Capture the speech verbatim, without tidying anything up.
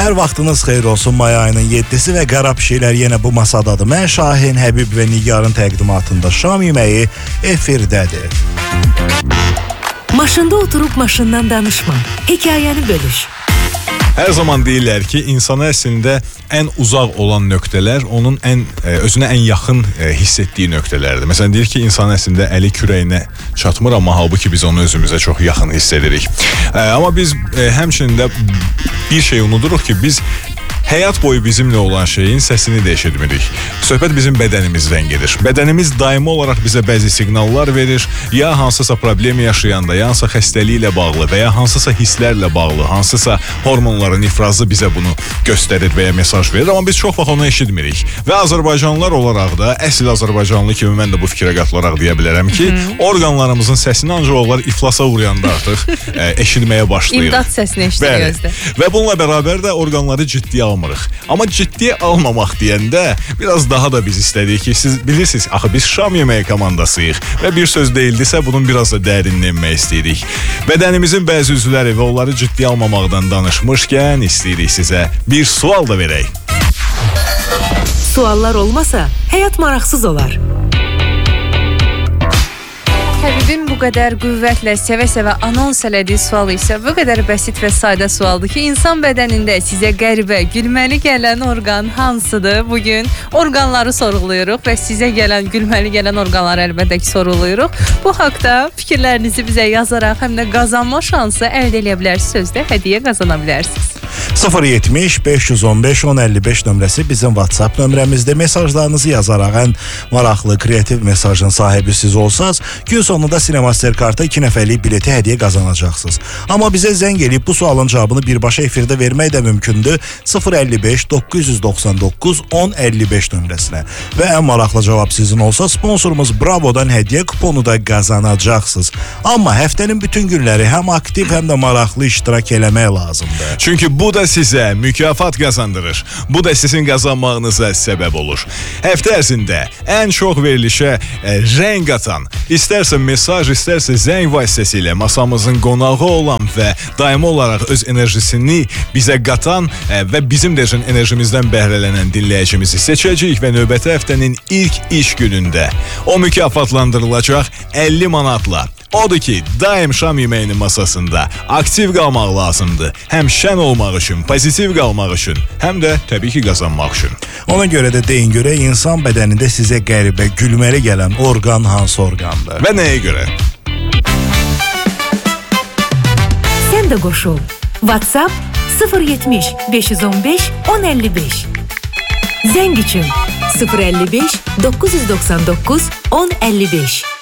Hər vaxtınız xeyir olsun. May ayının yeddisi və qara pişiklər yenə bu masadadır. Mən Şahin, Həbib və Nigarın təqdimatında şam yeməyi efirdədir. Maşında oturub maşından danışma, hekayəni bölüş. Hər zaman deyirlər ki, insana əslində ən uzaq olan nöqtələr onun ən özünə ən yaxın hiss etdiyi nöqtələrdir. Məsələn, deyir ki, insan əslində əli kürəyinə çatmır, amma halbuki biz onu özümüzə çox yaxın hiss edirik. Amma biz həmçinin də bir şey unuduruq ki, biz həyat boyu bizimlə olan şeyin səsini də eşitmirik. Söhbət bizim bədənimizdən gedir. Bədənimiz daimi olaraq bizə bəzi siqnallar verir. Ya hansısa problem yaşayanda, ya hansısa xəstəliklə bağlı və ya hansısa hisslərlə bağlı, hansısa hormonların ifrazı bizə bunu göstərir və ya mesaj verir. Amma biz çox vaxt onu eşitmirik. Və Azərbaycanlılar olaraq da, əsl Azərbaycanlı kimi mən də bu fikrə qatılaraq deyə bilərəm ki, Hı-hı. orqanlarımızın səsini ancaq onlar iflasa uğrayanda artıq e, eşitməyə başlayır. İmdad səsini eşitiriyoruz. Və bununla bərabər də orqanları ciddiyə almırıq. Amma ciddiyə almamaq deyəndə biraz daha da biz istədik ki, siz bilirsiniz, axı biz şam yeməyi komandasıyıq və bir söz deyildisə bunun biraz da dərinini enmək istəyirik. Bədənimizin bəzi üzvləri və onları ciddiyə almamaqdan danışmışkən istəyirik sizə bir sual da verək. Suallar olmasa həyat maraqsız olar. Həbibin bu qədər qüvvətlə, sevə-sevə anons elədiyi sual isə bu qədər bəsit və sadə sualdır ki, insan bədənində sizə qəribə, gülməli gələn orqan hansıdır? Bugün orqanları sorğuluyuruq və sizə gələn, gülməli gələn orqanları əlbəttə ki, sorğuluyuruq. Bu haqda fikirlərinizi bizə yazaraq həm də qazanma şansı əldə edə bilərsiniz, sözdə hədiyyə qazana bilərsiniz. sıfır yetmiş beş yüz on beş on əlli beş nömrəsi bizim WhatsApp nömrəmizdə. Mesajlarınızı yazaraq ən maraqlı, kreativ mesajın sahibi siz olsanız, gün sonunda Cinemaster karta iki nəfərlik bileti hədiyyə qazanacaqsınız. Amma bizə zəng eləyib bu sualın cavabını birbaşa efirdə vermək də mümkündür. sıfır əlli beş doqquz yüz doxsan doqquz on əlli beş nömrəsinə. Və ən maraqlı cavab sizin olsa, sponsorumuz Bravo'dan hədiyyə kuponu da qazanacaqsınız. Amma həftənin bütün günləri həm aktiv, həm də maraqlı iştirak eləmək lazımdır. Çünki bu da sizə mükafat qazandırır. Bu da sizin qazanmağınıza səbəb olur. Həftə ərzində ən çox verilişə e, rəng atan, istərsə mesaj, istərsə zəng vasitəsilə masamızın qonağı olan və daimi olaraq öz enerjisini bizə qatan e, və bizim də enerjimizdən bəhrələnən dinləyicimizi seçəcəyik və növbəti həftənin ilk iş günündə o mükafatlandırılacaq əlli manatla. Odur ki, daim şam yeməyinin masasında aktiv qalmaq lazımdır. Həm şən olmaq üçün, pozitiv qalmaq üçün, həm də təbii ki, qazanmaq üçün. Ona görə də deyin görək, insan bədənində sizə qəribə, gülməli gələn orqan hansı orqandır? Və nəyə görə? Sən də qoşul. WhatsApp sıfır yetmiş beş yüz on beş on əlli beş. Zəng üçün sıfır əlli beş doqquz yüz doxsan doqquz on əlli beş.